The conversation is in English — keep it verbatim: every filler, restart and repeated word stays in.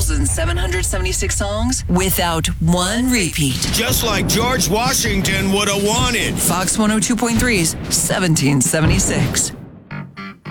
thousand seven hundred seventy-six songs without one repeat. Just like George Washington would have wanted. Fox one oh two point three's seventeen seventy-six.